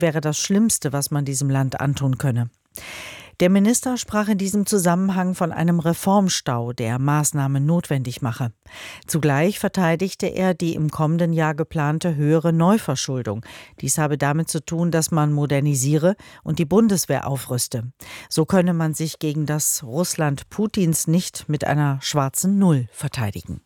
wäre das Schlimmste, was man diesem Land antun könne. Der Minister sprach in diesem Zusammenhang von einem Reformstau, der Maßnahmen notwendig mache. Zugleich verteidigte er die im kommenden Jahr geplante höhere Neuverschuldung. Dies habe damit zu tun, dass man modernisiere und die Bundeswehr aufrüste. So könne man sich gegen das Russland Putins nicht mit einer schwarzen Null verteidigen.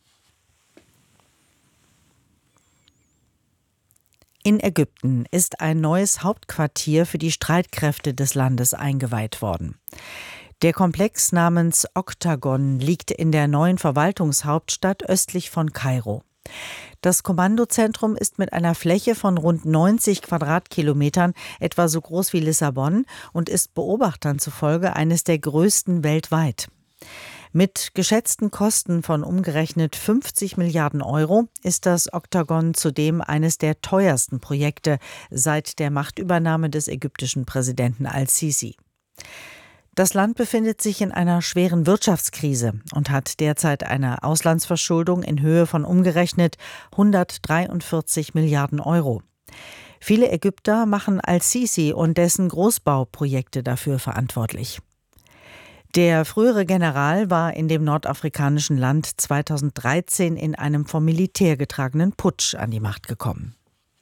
In Ägypten ist ein neues Hauptquartier für die Streitkräfte des Landes eingeweiht worden. Der Komplex namens Oktagon liegt in der neuen Verwaltungshauptstadt östlich von Kairo. Das Kommandozentrum ist mit einer Fläche von rund 90 Quadratkilometern etwa so groß wie Lissabon und ist Beobachtern zufolge eines der größten weltweit. Mit geschätzten Kosten von umgerechnet 50 Milliarden Euro ist das Oktagon zudem eines der teuersten Projekte seit der Machtübernahme des ägyptischen Präsidenten al-Sisi. Das Land befindet sich in einer schweren Wirtschaftskrise und hat derzeit eine Auslandsverschuldung in Höhe von umgerechnet 143 Milliarden Euro. Viele Ägypter machen al-Sisi und dessen Großbauprojekte dafür verantwortlich. Der frühere General war in dem nordafrikanischen Land 2013 in einem vom Militär getragenen Putsch an die Macht gekommen.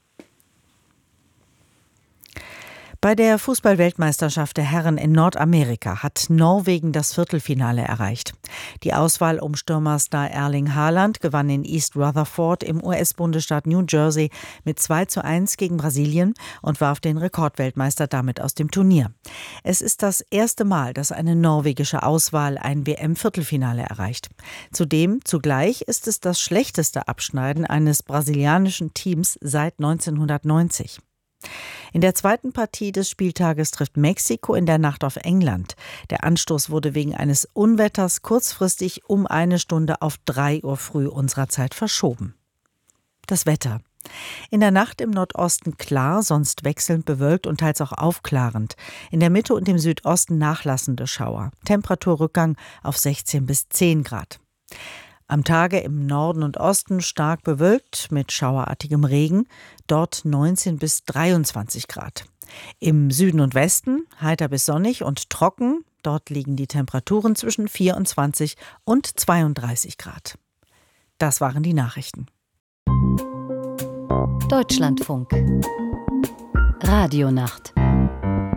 Bei der Fußball-Weltmeisterschaft der Herren in Nordamerika hat Norwegen das Viertelfinale erreicht. Die Auswahl um Stürmerstar Erling Haaland gewann in East Rutherford im US-Bundesstaat New Jersey mit 2:1 gegen Brasilien und warf den Rekordweltmeister damit aus dem Turnier. Es ist das erste Mal, dass eine norwegische Auswahl ein WM-Viertelfinale erreicht. Zugleich ist es das schlechteste Abschneiden eines brasilianischen Teams seit 1990. In der zweiten Partie des Spieltages trifft Mexiko in der Nacht auf England. Der Anstoß wurde wegen eines Unwetters kurzfristig um 1 Stunde auf 3 Uhr früh unserer Zeit verschoben. Das Wetter. In der Nacht im Nordosten klar, sonst wechselnd bewölkt und teils auch aufklarend. In der Mitte und im Südosten nachlassende Schauer. Temperaturrückgang auf 16 bis 10 Grad. Am Tage im Norden und Osten stark bewölkt mit schauerartigem Regen, dort 19 bis 23 Grad. Im Süden und Westen heiter bis sonnig und trocken, dort liegen die Temperaturen zwischen 24 und 32 Grad. Das waren die Nachrichten. Deutschlandfunk Radionacht